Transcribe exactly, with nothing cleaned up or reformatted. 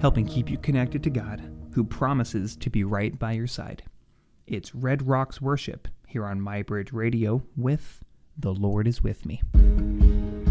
helping keep you connected to God, who promises to be right by your side. It's Red Rocks Worship here on MyBridge Radio with The Lord is With Me.